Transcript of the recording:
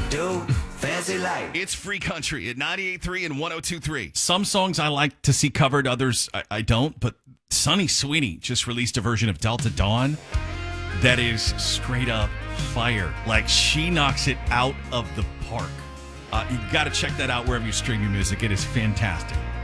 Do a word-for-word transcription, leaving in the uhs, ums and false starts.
do. Fancy life. It's Free Country at ninety-eight point three and one oh two point three. Some songs I like to see covered, others I, I don't. But Sunny Sweeney just released a version of Delta Dawn that is straight up fire. Like, she knocks it out of the park. Uh, you got to check that out wherever you stream your music. It is fantastic.